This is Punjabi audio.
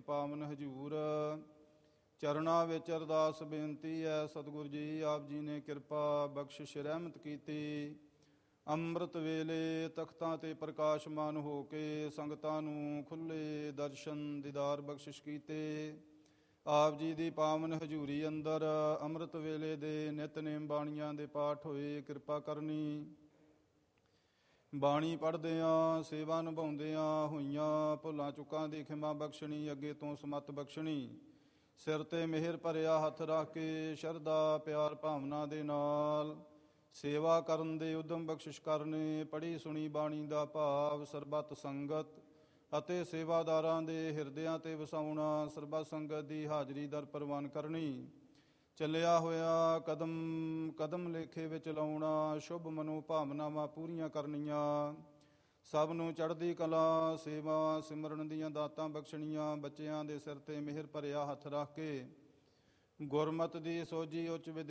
ਪਾਵਨ ਹਜੂਰ। ਚਰਨਾਂ ਵਿੱਚ ਅਰਦਾਸ ਬੇਨਤੀ ਹੈ, ਸਤਿਗੁਰ ਜੀ ਆਪ ਜੀ ਨੇ ਕਿਰਪਾ ਬਖਸ਼ਿਸ਼ ਰਹਿਮਤ ਕੀਤੀ। ਅੰਮ੍ਰਿਤ ਵੇਲੇ ਤਖਤਾਂ ਤੇ ਪ੍ਰਕਾਸ਼ਮਾਨ ਹੋ ਕੇ ਸੰਗਤਾਂ ਨੂੰ ਖੁੱਲ੍ਹੇ ਦਰਸ਼ਨ ਦੀਦਾਰ ਬਖਸ਼ਿਸ਼ ਕੀਤੇ। ਆਪ ਜੀ ਦੀ ਪਾਵਨ ਹਜ਼ੂਰੀ ਅੰਦਰ ਅੰਮ੍ਰਿਤ ਵੇਲੇ ਦੇ ਨਿਤਨੇਮ ਬਾਣੀਆਂ ਦੇ ਪਾਠ ਹੋਏ, ਕਿਰਪਾ ਕਰਨੀ। ਬਾਣੀ ਪੜ੍ਹਦਿਆਂ ਸੇਵਾ ਨਿਭਾਉਂਦਿਆਂ ਹੋਈਆਂ ਭੁੱਲਾਂ ਚੁੱਕਾਂ ਦੀ ਖਿਮਾ ਬਖਸ਼ਣੀ, ਅੱਗੇ ਤੋਂ ਸਮੱਤ ਬਖਸ਼ਣੀ। ਸਿਰ ਤੇ ਮਿਹਰ ਭਰਿਆ ਹੱਥ ਰੱਖ ਕੇ ਸ਼ਰਧਾ ਪਿਆਰ ਭਾਵਨਾ ਦੇ ਨਾਲ ਸੇਵਾ ਕਰਨ ਦੇ ਉਦਮ ਬਖਸ਼ਿਸ਼ ਕਰਨੇ। ਪੜ੍ਹੀ ਸੁਣੀ ਬਾਣੀ ਦਾ ਭਾਵ ਸਰਬੱਤ ਸੰਗਤ ਅਤੇ ਸੇਵਾਦਾਰਾਂ ਦੇ ਹਿਰਦਿਆਂ 'ਤੇ ਵਸਾਉਣਾ, ਸਰਬੱਤ ਸੰਗਤ ਦੀ ਹਾਜ਼ਰੀ ਦਰ ਪ੍ਰਵਾਨ ਕਰਨੀ। ਚੱਲਿਆ ਹੋਇਆ ਕਦਮ ਕਦਮ ਲੇਖੇ ਵਿੱਚ ਲਾਉਣਾ, ਸ਼ੁਭ ਮਨੋ ਭਾਵਨਾਵਾਂ ਪੂਰੀਆਂ ਕਰਨੀਆਂ। ਸਭ ਨੂੰ ਚੜ੍ਹਦੀ ਕਲਾ ਸੇਵਾ ਸਿਮਰਨ ਦੀਆਂ ਦਾਤਾਂ ਬਖਸ਼ਣੀਆਂ। ਬੱਚਿਆਂ ਦੇ ਸਿਰ 'ਤੇ ਮਿਹਰ ਭਰਿਆ ਹੱਥ ਰੱਖ ਕੇ ਗੁਰਮਤਿ ਦੀ ਸੋਝੀ ਉੱਚ